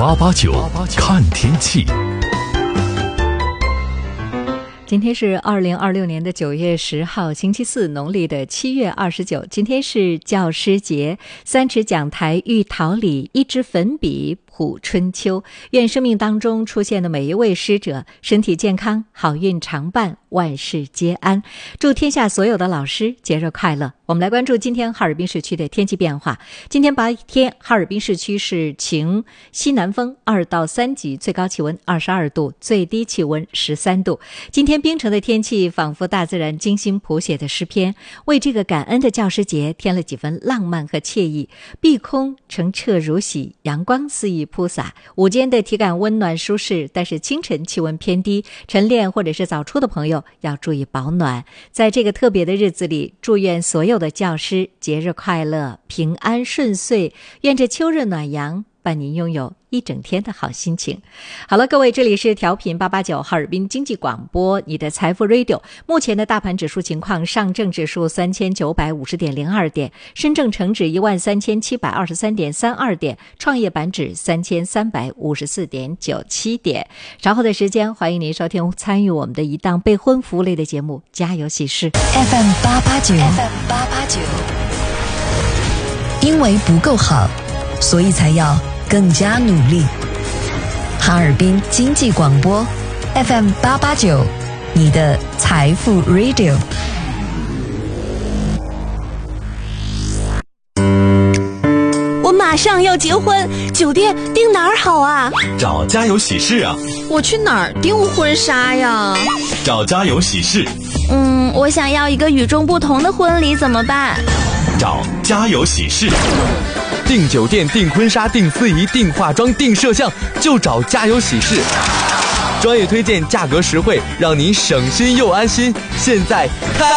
889看天气。 今天是2026年的9月10号，星期四，农历的7月29。今天是教师节，三尺讲台喻桃李，一支粉笔谱春秋。愿生命当中出现的每一位师者身体健康，好运常伴，万事皆安。祝天下所有的老师节日快乐。我们来关注今天哈尔滨市区的天气变化。今天白天哈尔滨市区是晴，西南风2到3级，最高气温22度，最低气温13度。今天冰城的天气仿佛大自然精心谱写的诗篇，为这个感恩的教师节添了几分浪漫和惬意。碧空澄澈如洗，阳光肆意铺洒，午间的体感温暖舒适，但是清晨气温偏低，晨练或者是早出的朋友要注意保暖。在这个特别的日子里，祝愿所有的教师节日快乐，平安顺遂，愿这秋日暖阳伴您拥有一整天的好心情。好了，各位，这里是调频889哈尔滨经济广播，你的财富 Radio。 目前的大盘指数情况，上证指数3950.02点，深证成指13723.32点，创业板指3354.97点。稍后的时间，欢迎您收听参与我们的一档备婚服务类的节目家有喜事。 FM 889，因为不够好，所以才要更加努力。哈尔滨经济广播 FM 889，你的财富 Radio。 我马上要结婚，酒店订哪儿好啊？ 找家有喜事啊。 我去哪儿订婚纱呀？ 找家有喜事。 我想要一个与众不同的婚礼，怎么办？ 找家有喜事。 订酒店、订婚纱、订司仪、订化妆、订摄像，就找家有喜事。专业推荐，价格实惠，让您省心又安心。现在开